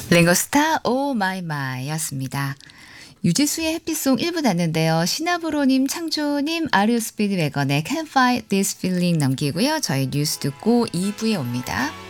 랭거스타 오 마이 마이 였습니다. 유재수의 햇빛송 1부 났는데요. 시나브로님, 창조님, 아리오 스피드 웨건의 Can't Fight This Feeling 넘기고요. 저희 뉴스 듣고 2부에 옵니다.